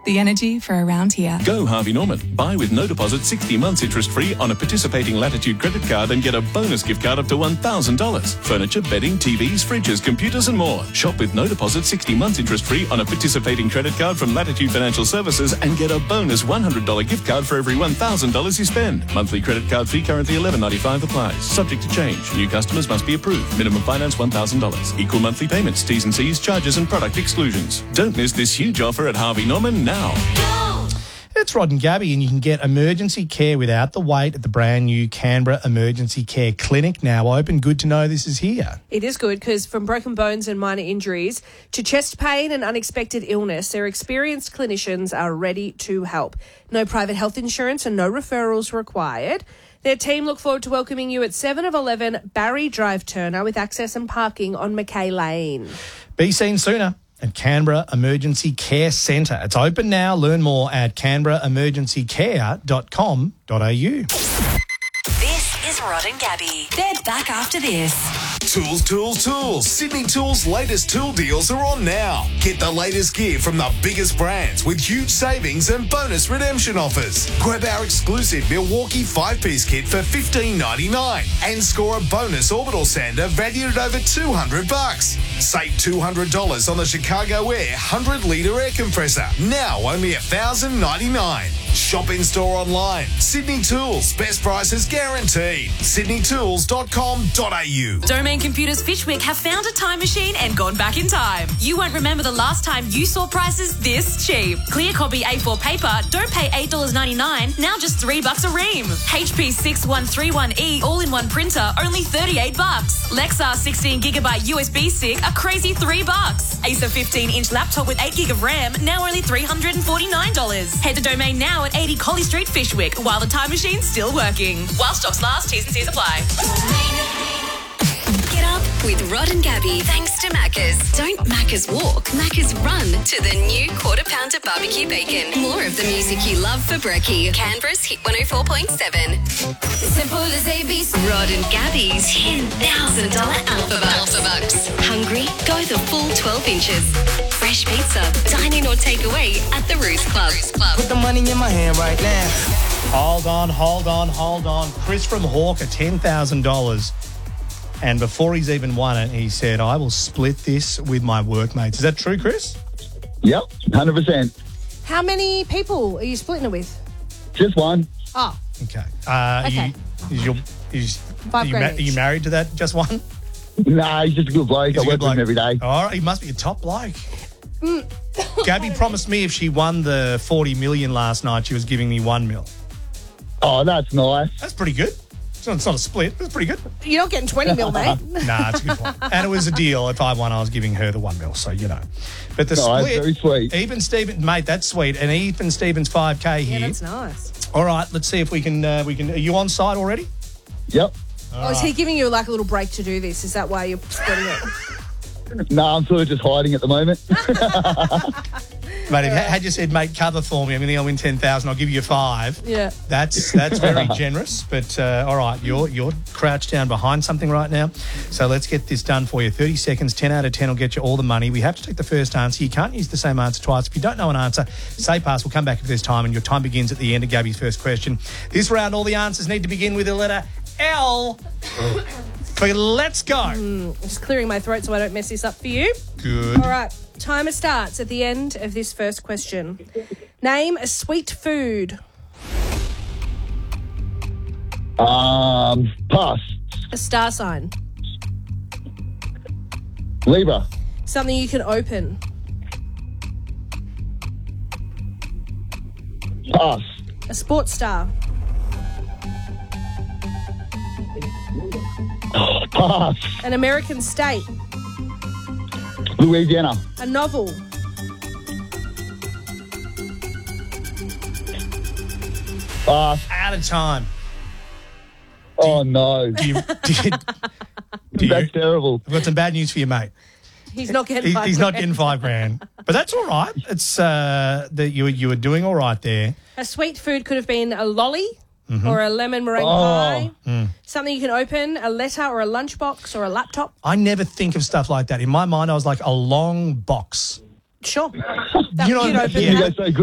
the energy for around here. Go Harvey Norman. Buy with no deposit 60 months interest-free on a participating Latitude credit card and get a bonus gift card up to $1,000. Furniture, bedding, TVs, fridges, computers and more. Shop with no deposit 60 months interest-free on a participating credit card from Latitude Financial Services and get a bonus $100 gift card for every $1,000 you spend. Monthly credit card fee currently $11.95 applies. Subject to change. New customers must be approved. Minimum finance $1,000. Equal monthly payments, T's and C's, charges and product exclusions. Don't miss this huge offer at Harvey Norman now. It's Rod and Gabby, and you can get emergency care without the wait at the brand new Canberra Emergency Care Clinic, now open. Good to know this is here. It is good because from broken bones and minor injuries to chest pain and unexpected illness, their experienced clinicians are ready to help. No private health insurance and no referrals required. Their team look forward to welcoming you at 7 of 11 Barry Drive, Turner, with access and parking on Mackay Lane. Be seen sooner at Canberra Emergency Care Centre. It's open now. Learn more at canberraemergencycare.com.au. This is Rod and Gabby. They're back after this. Tools, tools, tools. Sydney Tools' latest tool deals are on now. Get the latest gear from the biggest brands with huge savings and bonus redemption offers. Grab our exclusive Milwaukee 5-piece kit for $15.99 and score a bonus orbital sander valued at over $200. Save $200 on the Chicago Air 100-litre air compressor. Now only $1,099. Shop in store online. Sydney Tools. Best prices guaranteed. sydneytools.com.au. Domain Computers Fishwick have found a time machine and gone back in time. You won't remember the last time you saw prices this cheap. Clear copy A4 paper, don't pay $8.99, now just $3 a ream. HP 6131E all-in-one printer, only $38. Lexar 16GB USB stick, a crazy $3. Acer 15-inch laptop with 8GB of RAM, now only $349. Head to Domain now at 80 Collie Street, Fishwick, while the time machine's still working. While stocks last, T's and C's apply. Get up with Rod and Gabby. Thanks to Macca's. Don't Macca's walk, Macca's run to the new Quarter Pounder Barbecue Bacon. More of the music you love for brekkie. Canberra's Hit 104.7. Simple as ABC. Rod and Gabby's $10,000 Alpha Bucks. Hungry? Go the full 12 inches. Fresh pizza. Dine in or take away at the Roost Club. Put the money in my hand right now. Hold on. Chris from Hawker, $10,000. And before he's even won it, he said, I will split this with my workmates. Is that true, Chris? Yep, 100%. How many people are you splitting it with? Just one. Oh. Okay. Okay. Are you married to that just one? Nah, he's just a good bloke. I work with him every day. All right, he must be a top bloke. Gabby promised me if she won the $40 million last night, she was giving me $1 million. Oh, that's nice. That's pretty good. It's not a split. That's pretty good. You're not getting 20 mil, mate. Nah, it's a good point. And it was a deal. If I won, I was giving her the $1 million. So, you know. But the split, very sweet. Even Steven, mate, that's sweet. And even Steven's $5K here. Yeah, that's nice. All right, let's see if we can. Are you on site already? Yep. Is he giving you like a little break to do this? Is that why you're splitting it? No, I'm sort of just hiding at the moment. Mate, had you said, mate, cover for me, I'm going to win 10,000, I'll give you 5. Yeah. That's very generous. But, all right, you're crouched down behind something right now. So let's get this done for you. 30 seconds, 10 out of 10 will get you all the money. We have to take the first answer. You can't use the same answer twice. If you don't know an answer, say pass. We'll come back if there's time, and your time begins at the end of Gabby's first question. This round, all the answers need to begin with the letter L. Let's go. Just clearing my throat so I don't mess this up for you. Good. All right. Timer starts at the end of this first question. Name a sweet food. Pass. A star sign. Libra. Something you can open. Pass. A sports star. Pass. An American state. Louisiana. A novel. Pass. Out of time. Oh, no. That's terrible. I've got some bad news for you, mate. He's not getting $5,000. He's not getting $5,000. But that's all right. It's that you were doing all right there. A sweet food could have been a lolly or a lemon meringue pie. Something you can open, a letter or a lunchbox or a laptop. I never think of stuff like that. In my mind, I was like a long box. Sure. You know, You'd open yeah. that. So good.